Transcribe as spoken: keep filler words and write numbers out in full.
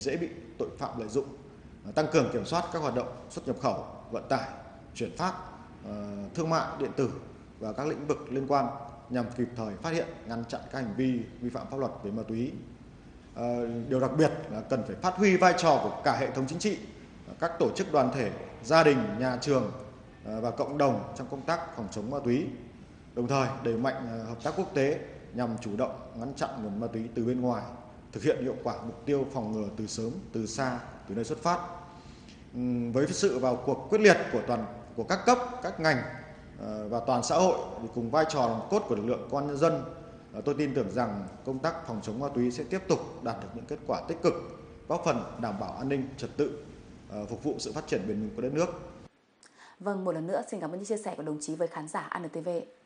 dễ bị tội phạm lợi dụng, tăng cường kiểm soát các hoạt động xuất nhập khẩu, vận tải, chuyển phát, thương mại điện tử và các lĩnh vực liên quan nhằm kịp thời phát hiện, ngăn chặn các hành vi vi phạm pháp luật về ma túy. Điều đặc biệt là cần phải phát huy vai trò của cả hệ thống chính trị, các tổ chức đoàn thể, gia đình, nhà trường và cộng đồng trong công tác phòng chống ma túy. Đồng thời đẩy mạnh hợp tác quốc tế nhằm chủ động ngăn chặn nguồn ma túy từ bên ngoài, thực hiện hiệu quả mục tiêu phòng ngừa từ sớm, từ xa, từ nơi xuất phát. Với sự vào cuộc quyết liệt của toàn của các cấp, các ngành và toàn xã hội thì cùng vai trò nòng cốt của lực lượng công an nhân dân, tôi tin tưởng rằng công tác phòng chống ma túy sẽ tiếp tục đạt được những kết quả tích cực, góp phần đảm bảo an ninh trật tự, phục vụ sự phát triển bền vững của đất nước. Vâng, một lần nữa xin cảm ơn những chia sẻ của đồng chí với khán giả a en tê vê.